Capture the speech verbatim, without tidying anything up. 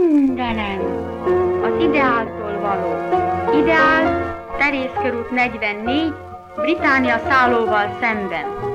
Mindenem! Az Ideáltól való. Ideál, Terész körút negyvennégy, Britannia szállóval szemben.